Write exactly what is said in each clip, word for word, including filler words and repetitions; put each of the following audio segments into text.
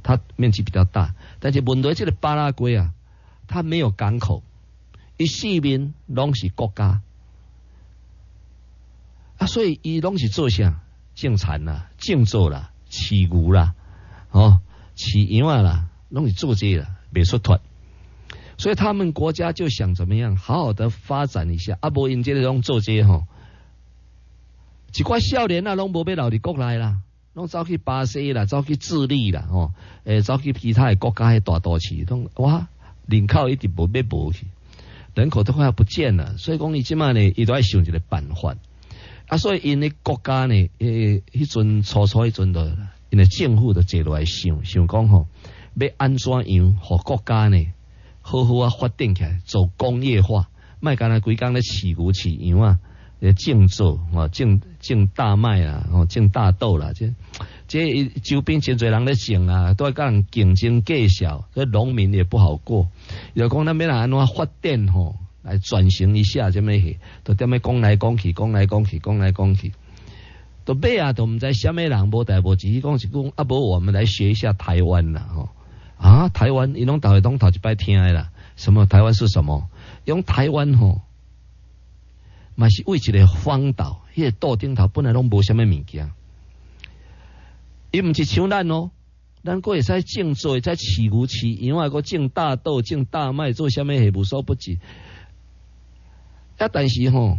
它面积比较大，但是问题这个巴拉圭啊，它没有港口，伊四面拢是国家啊，所以伊拢是做啥种田啦、种作啦、饲牛啦、哦饲羊啊啦，拢是做这啦，袂出脱。所以他们国家就想怎么样好好的发展一下，啊无因这个拢做这吼，一寡少年啊拢无要留伫国内啦。拢走去巴西啦，走去智利啦，哦，诶，走去其他的国家的大都市，拢哇，人口一直无要无去，人口都快要不见了。所以讲，伊即马呢，伊都要想一个办法。啊，所以因的国家呢，诶，迄阵初初迄阵的，因的政府就坐落来想，想讲吼，要安怎样，互国家呢，好好啊发展起来，做工业化，莫干那规工咧饲牛饲羊啊。种作哦，种种大麦啦，哦，种大豆啦，这这周边真侪人咧种啊，都要跟人竞争计较，所以农民也不好过。又讲咱要安怎发展吼，来转型一下，这么些，都踮咧讲来讲去，讲来讲去，讲来讲去，都尾啊，都唔知什么人无代无志，讲是讲啊，无我们来学一下台湾啦，吼啊，台湾伊拢大家拢头一摆听的啦，什么台湾是什么？用台湾吼。嘛是为一个荒岛，迄、那个岛顶头本来拢无啥物物件，伊毋是像咱哦，咱佫会使种作，会使饲牛饲羊啊，佫种大豆、种大麦，做啥物系无所不至。啊，但是吼，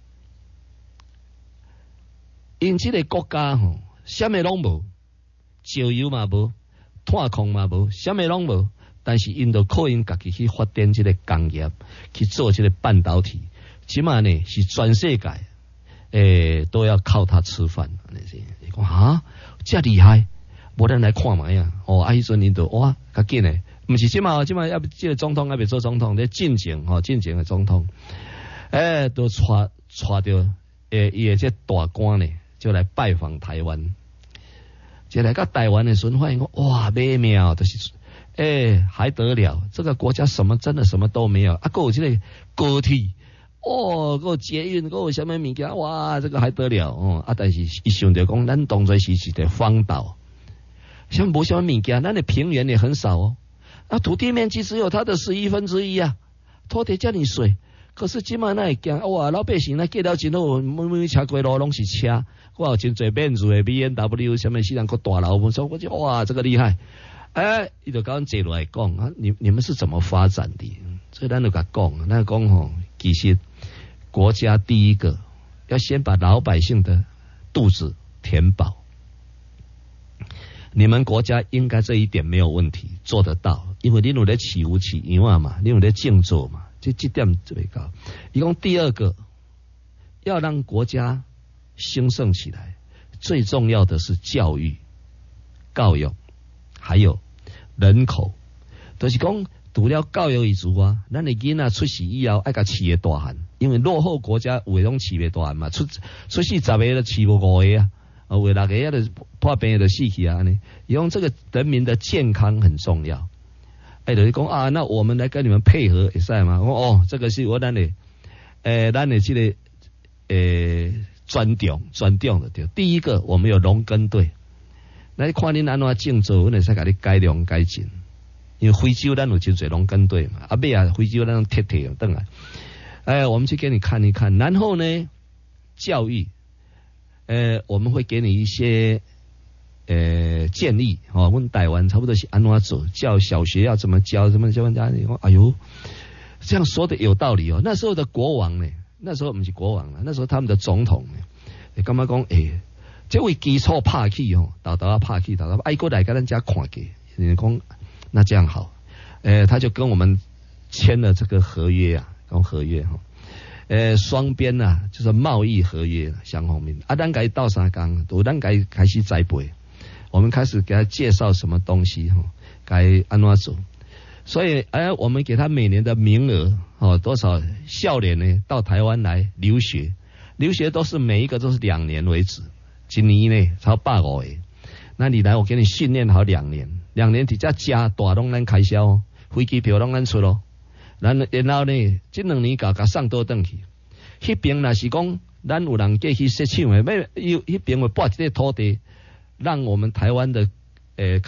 因即个国家吼，啥物拢无，石油嘛无，炭矿嘛无，啥物拢无，但是因就靠因家己去发展即个工业，去做即个半导体。起码呢是全世界，诶、欸、都要靠它吃饭。你讲啊，这厉害，无咱来看嘛呀？哦，啊，迄阵因就哇，较紧诶，毋是即嘛，即嘛要这个总统要别做总统，咧进前吼，进前诶总统，诶、欸，都带带着诶伊诶这大官呢，就来拜访台湾。就来到台湾的时候，发现讲哇，美妙，就是诶、欸，还得了？这个国家什么真的什么都没有，啊，还有这个高铁。哦，个捷运，个什么物件？哇，这个还得了哦！啊，但是一想到讲，咱当作是一个荒岛，像无什么物件，咱的平原也很少哦。啊，土地面积只有它的十一分之一啊，土地叫你水，可是今晚那会惊哇，老百姓那过了真好，每每车过路拢是车，我有真侪面子的 B M W 什么西人个大楼，我说我就哇，这个厉害！哎，伊就讲坐落来讲啊，你你们是怎么发展的？所以咱就甲讲，咱讲吼，其实。国家第一个要先把老百姓的肚子填饱，你们国家应该这一点没有问题，做得到，因为你有在饲牛饲羊嘛，你有在种作嘛，这这点最高。一共第二个，要让国家兴盛起来，最重要的是教育、教育，还有人口，就是讲。除了教育以主啊，咱的囡仔出世以后爱甲饲个大汉，因为落后国家有迄种饲个大汉嘛，出出世十个都饲无五个啊，啊有六个啊就破病就死去啊呢。用这个人民的健康很重要。哎，就是讲啊，那我们来跟你们配合会使吗？哦，这个是我咱的，诶，咱的这个诶专长专长的对。第一个，我们有农耕队，来看恁安怎种作，我会使甲你改良改进。因为非洲咱有真侪农耕队嘛，啊尾啊非洲咱用铁铁等来，哎，我们去给你看一看，然后呢，教育，呃，我们会给你一些呃建议，哦，我们台湾差不多是安怎做，教小学要怎么教，怎么教人家，你说，哎呦，这样说的有道理哦。那时候的国王呢，那时候不是国王了，那时候他们的总统呢，你干嘛讲？哎，这位基础拍起哦，豆豆啊拍起，豆豆爱过来跟人家看给，你讲。那这样好，呃，他就跟我们签了这个合约啊，跟合约哈，呃，双边啊，就是贸易合约相方面。啊，咱该到啥讲，都咱该开始栽培，我们开始给他介绍什么东西哈，该安怎做。所以，哎，我们给他每年的名额哦，多少少年呢到台湾来留学，留学都是每一个都是两年为止，一年呢超百五个。那你来，我给你训练好两年，两年底再加大拢咱开销、哦，飞机票拢咱出咯。然然后呢，这两年搞搞上多等去，迄边若是讲，咱有人过去设厂的，要要迄边会拨一个土地，让我们台湾的诶